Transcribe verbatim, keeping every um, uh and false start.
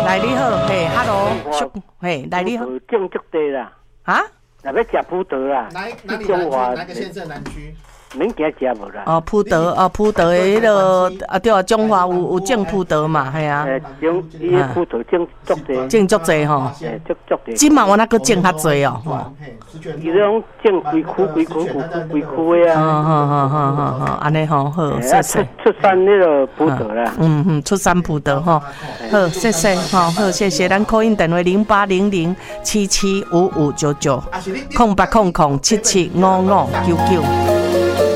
来你好，嘿，hello，嘿，来你好， 种足地啦， 啊？ 若要食葡萄啦， 哪哪里南区？哪个县市南区？ 免惊食无啦。 哦，葡萄哦，葡萄的迄个啊，对啊，中华有有种葡萄嘛，系啊。 诶，种伊个葡萄种足地， 种足济吼。 诶，足足地。 即嘛我那个种较济哦，吼。 伊种种规区规区规区规区的啊。 好好好好好好，安尼吼好，谢谢。 出产那个葡萄啦。 嗯嗯，出产葡萄吼，好，谢谢，好好谢谢。咱call in电话零八零零七七五五九九，空八空空七七五五九九。